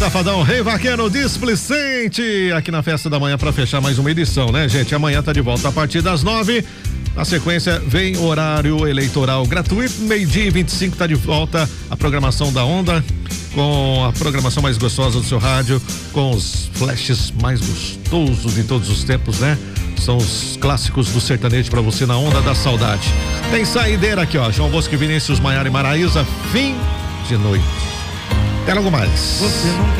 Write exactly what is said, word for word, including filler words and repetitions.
Safadão, Rei Vaqueiro Displicente, aqui na Festa da Manhã para fechar mais uma edição, né, gente? Amanhã tá de volta a partir das nove. Na sequência, vem horário eleitoral gratuito. Meio-dia e vinte e cinco tá de volta a programação da Onda, com a programação mais gostosa do seu rádio, com os flashes mais gostosos de todos os tempos, né? São os clássicos do sertanejo para você na Onda da Saudade. Tem saideira aqui, ó. João Bosco e Vinícius, Maiara e Maraísa, fim de noite. Até logo mais. Você nunca